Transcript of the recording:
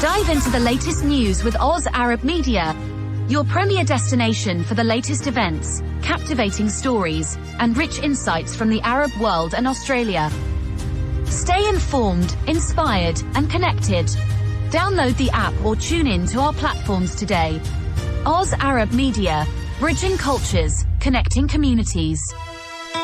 Dive into the latest news with Oz Arab Media, your premier destination for the latest events, captivating stories, and rich insights from the Arab world and Australia. Stay informed, inspired, and connected. Download the app or tune in to our platforms today. Oz Arab Media, bridging cultures, connecting communities.